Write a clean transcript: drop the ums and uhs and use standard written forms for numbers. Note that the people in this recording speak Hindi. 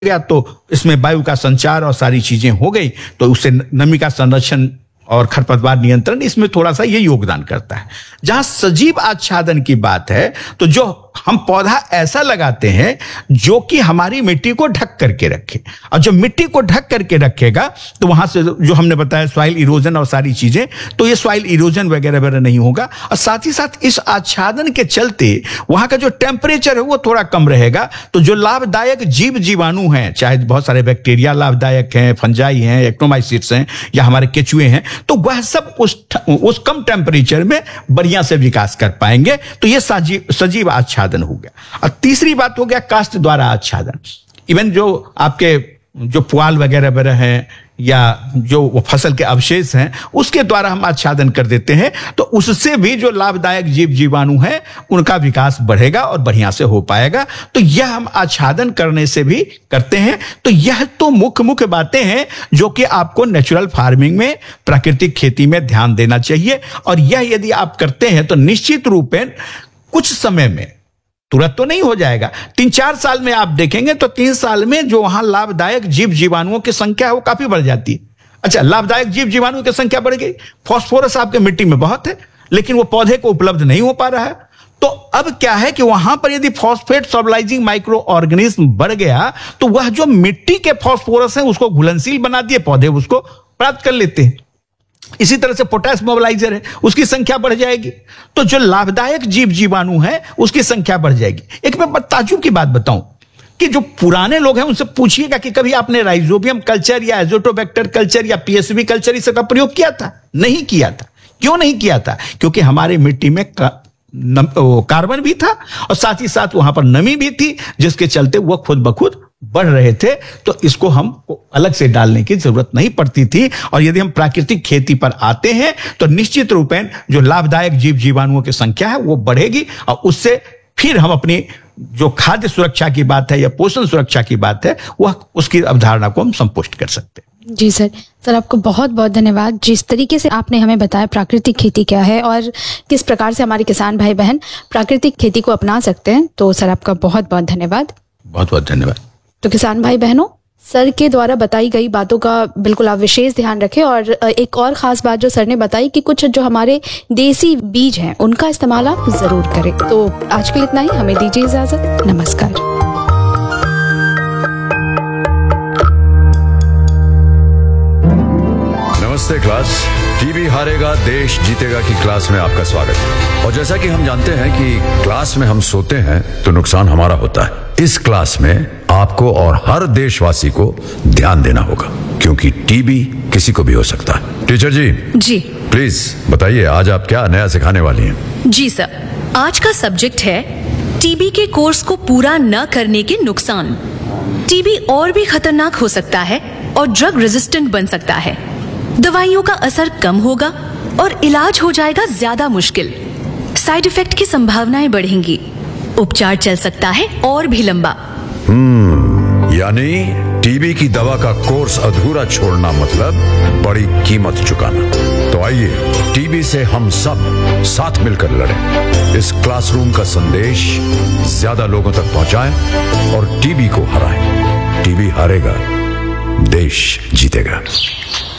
गया तो इसमें वायु का संचार और सारी चीजें हो गई, तो उससे नमी का संरक्षण और खरपतवार नियंत्रण इसमें थोड़ा सा ये योगदान करता है। जहां सजीव आच्छादन की बात है तो जो हम पौधा ऐसा लगाते हैं जो कि हमारी मिट्टी को ढक करके रखे, और जो मिट्टी को ढक करके रखेगा तो वहां से जो हमने बताया सॉइल इरोजन और सारी चीजें, तो ये सॉइल इरोजन वगैरह वगैरह नहीं होगा। और साथ ही साथ इस आच्छादन के चलते वहां का जो टेम्परेचर है वो थोड़ा कम रहेगा। तो जो लाभदायक जीव जीवाणु हैं, चाहे बहुत सारे बैक्टीरिया लाभदायक हैं, फंजाई हैं, एक्टोमाइसिट्स हैं या हमारे केचुए हैं, तो वह सब उस कम टेम्परेचर में बढ़िया से विकास कर पाएंगे। तो ये सजीव आच्छादन हो गया। और तीसरी बात हो गया काष्ठ द्वारा आच्छादन। इवन जो आपके जो पुआल वगैरह वगैरह हैं या जो फसल के अवशेष हैं उसके द्वारा हम आच्छादन कर देते हैं, तो उससे भी जो लाभदायक जीव जीवाणु हैं उनका विकास बढ़ेगा और बढ़िया से हो पाएगा। तो यह हम आच्छादन करने से भी करते हैं। तो यह तो मुख्य बातें हैं जो कि आपको नेचुरल फार्मिंग में, प्राकृतिक खेती में ध्यान देना चाहिए। और यह यदि आप करते हैं तो निश्चित रूप में कुछ समय में, तुरंत तो नहीं हो जाएगा, 3-4 साल में आप देखेंगे तो 3 साल में जो वहां लाभदायक जीव जीवाणुओं की संख्या है वो काफी बढ़ जाती है। अच्छा, लाभदायक जीव जीवाणुओं की संख्या बढ़ गई, फास्फोरस आपके मिट्टी में बहुत है लेकिन वो पौधे को उपलब्ध नहीं हो पा रहा है। तो अब क्या है कि वहां पर यदि फॉस्फेट सॉल्युलाइजिंग माइक्रो ऑर्गेनिज्म बढ़ गया तो वह जो मिट्टी के फास्फोरस है उसको घुलनशील बना दिए, पौधे उसको प्राप्त कर लेते हैं। इसी तरह से पोटेशियम मोबिलाइजर है, उसकी संख्या बढ़ जाएगी। तो जो लाभदायक जीव जीवाणु है उसकी संख्या बढ़ जाएगी। एक मैं ताज्जुब की बात बताऊं कि जो पुराने लोग हैं उनसे पूछिएगा कि कभी आपने राइजोबियम कल्चर या एजोटोबैक्टर कल्चर या पीएसवी कल्चर इसका प्रयोग किया था? नहीं किया था। क्यों नहीं किया था? क्योंकि हमारी मिट्टी में कार्बन भी था और साथ ही साथ वहां पर नमी भी थी, जिसके चलते वह खुद ब खुद बढ़ रहे थे। तो इसको हमको अलग से डालने की जरूरत नहीं पड़ती थी। और यदि हम प्राकृतिक खेती पर आते हैं तो निश्चित रूप में जो लाभदायक जीव जीवाणुओं की संख्या है वो बढ़ेगी, और उससे फिर हम अपनी जो खाद्य सुरक्षा की बात है या पोषण सुरक्षा की बात है वह उसकी अवधारणा को हम संपुष्ट कर सकते हैं। जी सर आपको बहुत बहुत धन्यवाद। जिस तरीके से आपने हमें बताया प्राकृतिक खेती क्या है और किस प्रकार से हमारे किसान भाई बहन प्राकृतिक खेती को अपना सकते हैं, तो सर आपका बहुत बहुत धन्यवाद। बहुत बहुत धन्यवाद। तो किसान भाई बहनों, सर के द्वारा बताई गई बातों का बिल्कुल आप विशेष ध्यान रखें। और एक और खास बात जो सर ने बताई कि कुछ जो हमारे देसी बीज हैं उनका इस्तेमाल आप जरूर करें। तो आज के लिए इतना ही, हमें दीजिए इजाजत। नमस्कार। नमस्ते क्लास। टीबी हारेगा देश जीतेगा की क्लास में आपका स्वागत है। और जैसा कि हम जानते हैं कि क्लास में हम सोते हैं तो नुकसान हमारा होता है। इस क्लास में आपको और हर देशवासी को ध्यान देना होगा, क्योंकि टीबी किसी को भी हो सकता है। टीचर जी प्लीज बताइए आज आप क्या नया सिखाने वाली हैं? जी सर, आज का सब्जेक्ट है टीबी के कोर्स को पूरा न करने के नुकसान। टीबी और भी खतरनाक हो सकता है और ड्रग रेजिस्टेंट बन सकता है। दवाइयों का असर कम होगा और इलाज हो जाएगा ज्यादा मुश्किल। साइड इफेक्ट की संभावनाएं बढ़ेंगी। उपचार चल सकता है और भी लंबा। यानी टीबी की दवा का कोर्स अधूरा छोड़ना मतलब बड़ी कीमत चुकाना। तो आइए टीबी से हम सब साथ मिलकर लड़ें। इस क्लासरूम का संदेश ज्यादा लोगों तक पहुंचाएं और टीबी को हराएं। टीबी हारेगा, देश जीतेगा।